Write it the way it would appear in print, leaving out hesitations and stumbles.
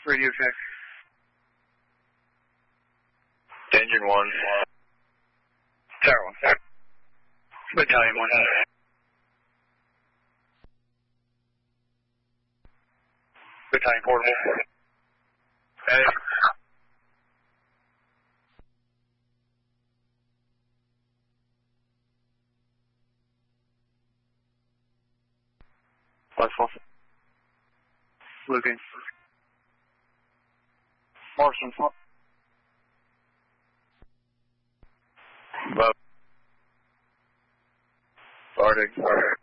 Radio check. Engine 1. Tower 1. Battalion 1. Battalion portable. Hey. Westfall. Looking. Marston. Love. Arctic.